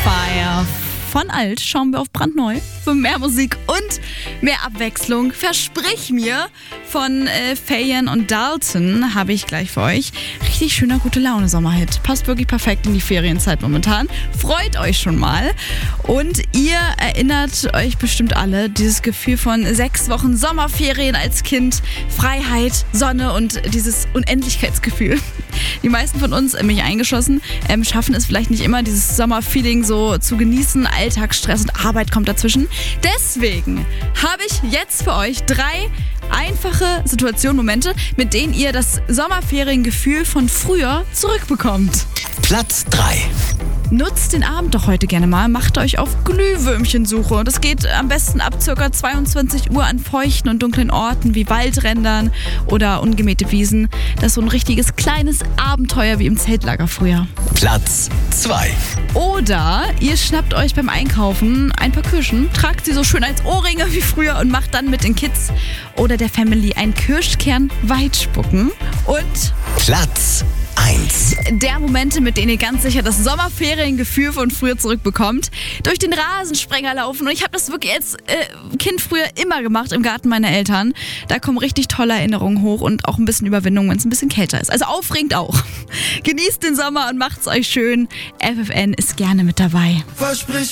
Fire. Von alt schauen wir auf brandneu. Für mehr Musik und mehr Abwechslung. Versprich mir von Fayen und Dalton habe ich gleich für euch. Richtig schöner Gute-Laune-Sommerhit. Passt wirklich perfekt in die Ferienzeit momentan. Freut euch schon mal. Und ihr erinnert euch bestimmt alle dieses Gefühl von 6 Wochen Sommerferien als Kind. Freiheit, Sonne und dieses Unendlichkeitsgefühl. Die meisten von uns, mich eingeschlossen, schaffen es vielleicht nicht immer, dieses Sommerfeeling so zu genießen. Alltagsstress und Arbeit kommt dazwischen. Deswegen habe ich jetzt für euch 3 einfache Situationen, Momente, mit denen ihr das Sommerferiengefühl von früher zurückbekommt. Platz 3. Nutzt den Abend doch heute gerne mal, macht euch auf Glühwürmchensuche. Das geht am besten ab ca. 22 Uhr an feuchten und dunklen Orten wie Waldrändern oder ungemähte Wiesen. Das ist so ein richtiges kleines Abenteuer wie im Zeltlager früher. Platz 2. Oder ihr schnappt euch beim Einkaufen ein paar Kirschen, tragt sie so schön als Ohrringe wie früher und macht dann mit den Kids oder der Family ein Kirschkern-Weitspucken. Und Platz 1. der Momente, mit denen ihr ganz sicher das Sommerferiengefühl von früher zurückbekommt. Durch den Rasensprenger laufen. Und ich habe das wirklich als Kind früher immer gemacht im Garten meiner Eltern. Da kommen richtig tolle Erinnerungen hoch und auch ein bisschen Überwindung, wenn es ein bisschen kälter ist. Also aufregend auch. Genießt den Sommer und macht's euch schön. FFN ist gerne mit dabei. Versprich